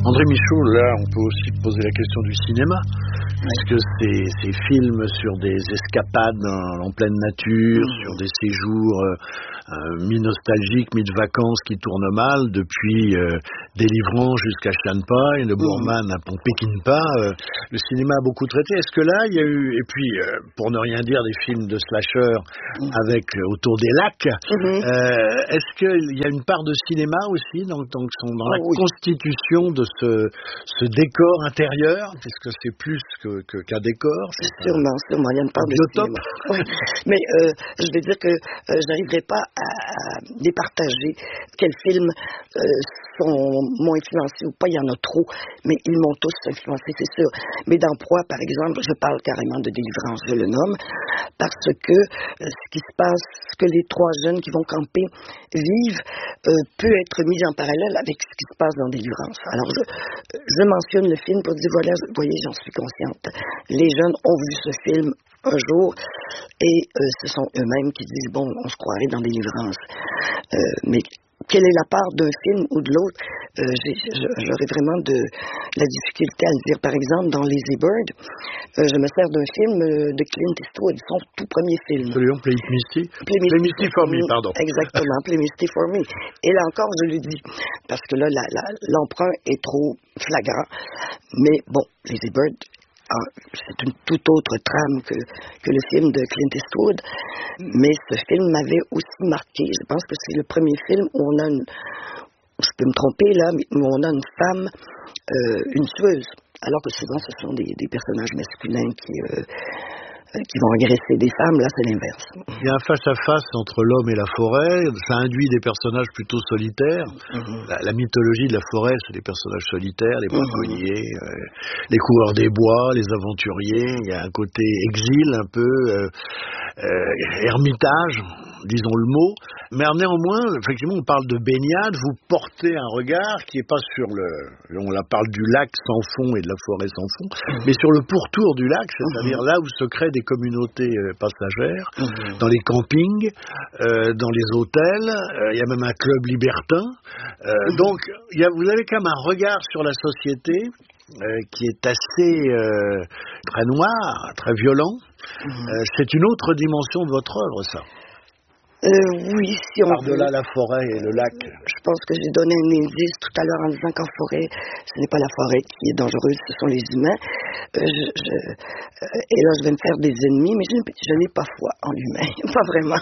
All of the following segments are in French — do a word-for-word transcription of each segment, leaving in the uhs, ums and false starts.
André Michaud, là, on peut aussi poser la question du cinéma, puisque ces, ces films sur des escapades en, en pleine nature, mmh. sur des séjours euh, euh, mi-nostalgiques, mi-de-vacances qui tournent mal, depuis euh, Délivrance jusqu'à Shanghai, le Bourman à Peckinpah, euh, le cinéma a beaucoup traité. Est-ce que là, il y a eu, et puis, euh, pour ne rien dire, des films de slasher mmh. avec euh, autour des lacs, mmh. euh, est-ce qu'il y a une part de cinéma aussi dans, dans, dans la oh, oui. constitution de ce, ce décor intérieur? Est-ce que c'est plus que, que, qu'un décor? C'est sûrement, un, sûrement, il y a une part de cinéma. Oui. Mais euh, je vais dire que euh, je n'arriverai pas à, à départager quels films euh, sont, m'ont influencé ou pas, il y en a trop, mais ils m'ont tous influencé, c'est sûr. Mais dans Proie, par exemple, je parle carrément de Délivrance, je le nomme, parce que euh, ce qui se passe, ce que les trois jeunes qui vont camper vivent, euh, peut être mis en parallèle avec ce qui se passe dans Délivrance. Alors, je, je mentionne le film pour dire, voilà, vous voyez, j'en suis consciente. Les jeunes ont vu ce film un jour et euh, ce sont eux-mêmes qui disent, bon, on se croirait dans Délivrance. Euh, mais quelle est la part d'un film ou de l'autre? Euh, j'ai, j'aurais vraiment de la difficulté à le dire. Par exemple, dans Lazy Bird, euh, je me sers d'un film de Clint Eastwood, son tout premier film. Celui-là, Play It Misty? Play Play Misty for Me, pardon. Exactement, Play Misty for Me. Et là encore, je le dis, parce que là, la, la, l'emprunt est trop flagrant. Mais bon, Lazy Bird, ah, c'est une toute autre trame que, que le film de Clint Eastwood, mais ce film m'avait aussi marqué. Je pense que c'est le premier film où on a une, je peux me tromper là, mais où on a une femme, euh, une tueuse, alors que souvent ce sont des, des personnages masculins qui, euh, qui vont agresser des femmes. Là, c'est l'inverse. Il y a un face-à-face entre l'homme et la forêt, ça induit des personnages plutôt solitaires. Mm-hmm. La, la mythologie de la forêt, c'est des personnages solitaires, les braconniers, mm-hmm. euh, les coureurs des bois, les aventuriers. Il y a un côté exil, un peu euh, euh, ermitage, disons le mot. Mais néanmoins, effectivement, on parle de baignade, vous portez un regard qui n'est pas sur le... On la parle du lac sans fond et de la forêt sans fond, mm-hmm. mais sur le pourtour du lac, c'est-à-dire mm-hmm. là où se créent des communautés euh, passagères, mm-hmm. dans les campings, euh, dans les hôtels, euh, il y a même un club libertin. Euh, mm-hmm. Donc, il y a, vous avez quand même un regard sur la société euh, qui est assez euh, très noir, très violent. Mm-hmm. Euh, c'est une autre dimension de votre œuvre, ça. Euh, oui, si on Par-delà la forêt et le lac. Je pense que j'ai donné un indice tout à l'heure en disant qu'en forêt, ce n'est pas la forêt qui est dangereuse, ce sont les humains. Euh, je, je, euh, et là, je vais me faire des ennemis, mais je, je n'ai pas foi en l'humain, pas vraiment.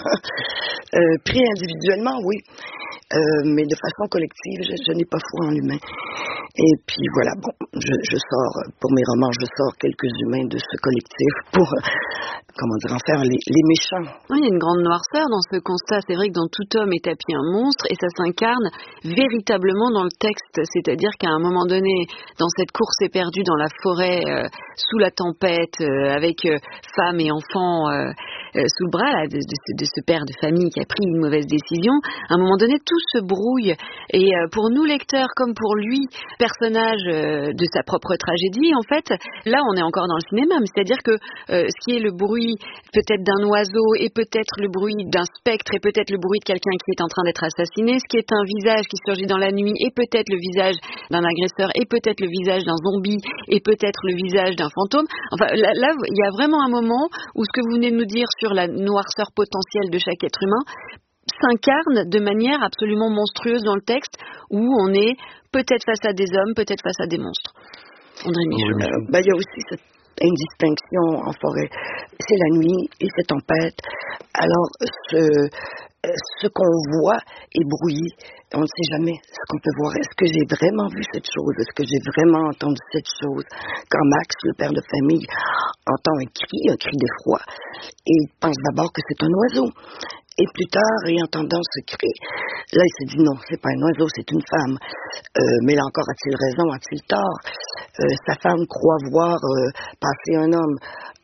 Euh, pris individuellement, oui, euh, mais de façon collective, je, je n'ai pas foi en l'humain. Et puis voilà, bon, je, je sors, pour mes romans, je sors quelques humains de ce collectif pour, comment dire, en faire les, les méchants. Oui, il y a une grande noirceur dans ce constat. C'est vrai que dans Tout homme est tapis un monstre, et ça s'incarne véritablement dans le texte. C'est-à-dire qu'à un moment donné, dans cette course éperdue dans la forêt, euh, sous la tempête, euh, avec euh, femmes et enfants euh, euh, sous le bras là, de, de, de ce père de famille qui a pris une mauvaise décision, à un moment donné, tout se brouille. Et euh, pour nous, lecteurs, comme pour lui, personnage euh, de sa propre tragédie, en fait, là, on est encore dans le cinéma. C'est-à-dire que euh, ce qui est le bruit peut-être d'un oiseau, et peut-être le bruit d'un spectre, et peut-être le bruit de quelqu'un qui est en train d'être assassiné, ce qui est un visage qui surgit dans la nuit, et peut-être le visage d'un agresseur, et peut-être le visage d'un zombie, et peut-être le visage d'un fantôme. Enfin, là, là, il y a vraiment un moment où ce que vous venez de nous dire sur la noirceur potentielle de chaque être humain s'incarne de manière absolument monstrueuse dans le texte, où on est peut-être face à des hommes, peut-être face à des monstres. André Michaud. Euh, ben, il y a aussi cette indistinction en forêt. C'est la nuit, il fait tempête. Alors, ce, ce qu'on voit est brouillé. On ne sait jamais ce qu'on peut voir. Est-ce que j'ai vraiment vu cette chose? Est-ce que j'ai vraiment entendu cette chose? Quand Max, le père de famille, entend un cri, un cri d'effroi, et il pense d'abord que c'est un oiseau. Et plus tard, réentendant ce cri, là, il s'est dit non, c'est pas un oiseau, c'est une femme. Euh, mais là encore, a-t-il raison, a-t-il tort? Euh, sa femme croit voir euh, passer un homme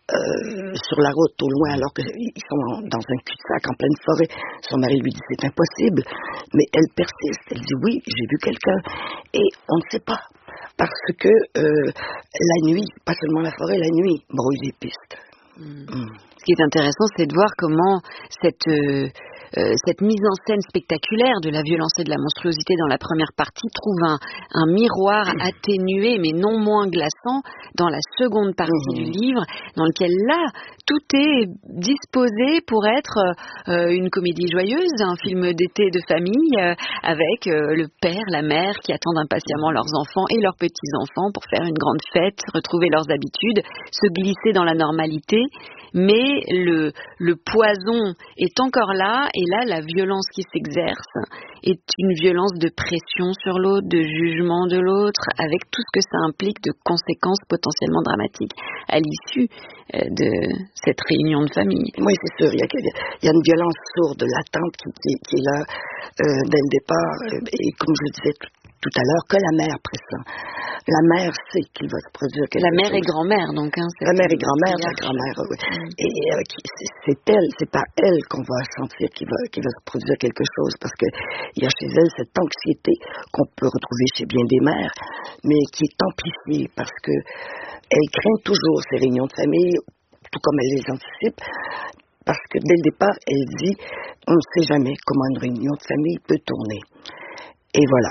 euh, sur la route au loin, alors qu'ils sont dans un cul-de-sac en pleine forêt. Son mari lui dit c'est impossible, mais elle persiste. Elle dit oui, j'ai vu quelqu'un. Et on ne sait pas, parce que euh, la nuit, pas seulement la forêt, la nuit brouille les pistes. Mmh. Mmh. qui est intéressant, c'est de voir comment cette... Euh, Euh, cette mise en scène spectaculaire de la violence et de la monstruosité dans la première partie trouve un, un miroir atténué mais non moins glaçant dans la seconde partie mmh. du livre, dans lequel là tout est disposé pour être euh, une comédie joyeuse, un film d'été de famille euh, avec euh, le père, la mère qui attendent impatiemment leurs enfants et leurs petits-enfants pour faire une grande fête, retrouver leurs habitudes, se glisser dans la normalité, mais le, le poison est encore là. Et là, la violence qui s'exerce est une violence de pression sur l'autre, de jugement de l'autre, avec tout ce que ça implique de conséquences potentiellement dramatiques à l'issue de cette réunion de famille. Oui, c'est sûr. Il y a, il y a une violence sourde, latente, qui, qui, qui est là euh, dès le départ. Et comme je le disais tout, tout à l'heure, que la mère pressent. La mère sait qu'il va se produire quelque La mère chose. et grand-mère, donc. Hein, la mère et grand-mère, la grand-mère, oui. Mm. Et euh, c'est, c'est elle, c'est par elle qu'on va sentir qu'il va, qu'il va se produire quelque chose, parce que il y a chez elle cette anxiété qu'on peut retrouver chez bien des mères, mais qui est amplifiée parce que elle craint toujours ces réunions de famille, tout comme elle les anticipe, parce que dès le départ, elle dit, on ne sait jamais comment une réunion de famille peut tourner. Et voilà.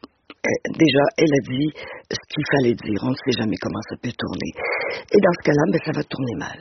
Déjà, elle a dit ce qu'il fallait dire. On ne sait jamais comment ça peut tourner. Et dans ce cas-là, ben, ça va tourner mal.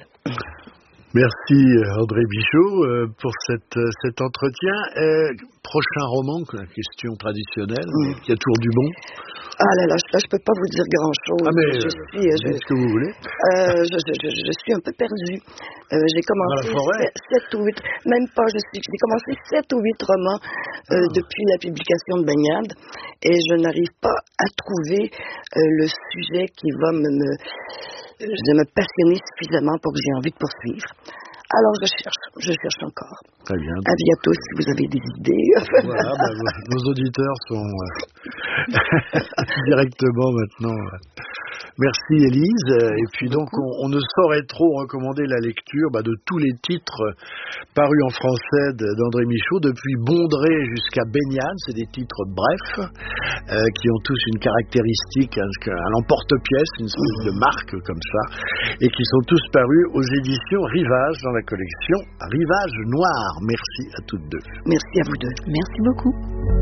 Merci André Bichot pour cette, cet entretien. Euh, prochain roman, la question traditionnelle, mmh. qui a toujours du bon. Ah là là, je, là, je peux pas vous dire grand-chose. Ah mais, je suis, euh, je, ce que vous voulez. Euh, je, je, je, je suis un peu perdue. Euh, j'ai commencé sept ou huit, même pas, je suis, j'ai commencé sept ou huit romans euh, ah. depuis la publication de Baignade, et je n'arrive pas à trouver euh, le sujet qui va me, me, je me passionner suffisamment pour que j'ai envie de poursuivre. Alors je cherche, je cherche encore. Très bien. À bientôt si vous avez des idées. Voilà, bah, nos auditeurs sont euh, directement maintenant. Merci Élise. Et puis donc on, on ne saurait trop recommander la lecture bah, de tous les titres parus en français d'André Michaud, depuis Bondrée jusqu'à Baignade. C'est des titres brefs euh, qui ont tous une caractéristique, un, un emporte-pièce, une espèce de marque comme ça, et qui sont tous parus aux éditions Rivage dans la collection Rivage Noir. Merci à toutes deux. Merci à vous deux. Merci beaucoup.